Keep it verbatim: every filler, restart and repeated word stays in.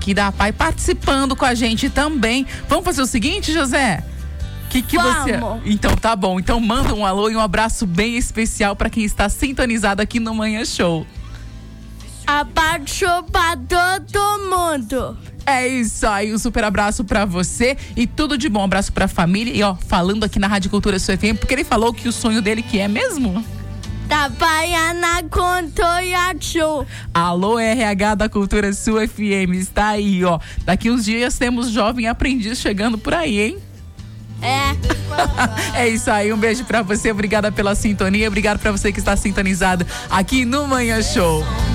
aqui da Pai participando com a gente também. Vamos fazer o seguinte, José? Que que você... Então tá bom. Então manda um alô e um abraço bem especial para quem está sintonizado aqui no Manhã Show. Abraço pra todo mundo. É isso aí, um super abraço pra você e tudo de bom, um abraço pra família. E ó, falando aqui na Rádio Cultura Sul F M, porque ele falou que o sonho dele que é mesmo? Trabalhar na Cultura Sul. Alô, R H da Cultura Sul F M, está aí, ó. Daqui uns dias temos jovem aprendiz chegando por aí, hein? É. É isso aí, um beijo pra você, obrigada pela sintonia, obrigado pra você que está sintonizado aqui no Manhã Show.